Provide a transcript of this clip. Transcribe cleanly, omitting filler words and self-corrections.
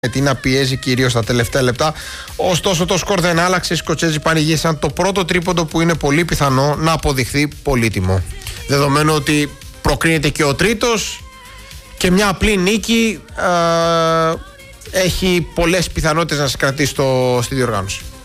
τι να πιέζει κυρίως στα τελευταία λεπτά. Ωστόσο το σκορ δεν άλλαξε. Οι Σκοτσέζοι πανηγύρισαν το πρώτο τρίποντο που είναι πολύ πιθανό να αποδειχθεί πολύτιμο. Δεδομένου ότι προκρίνεται και ο τρίτος και μια απλή νίκη έχει πολλές πιθανότητες να σε κρατήσει στη διοργάνωση.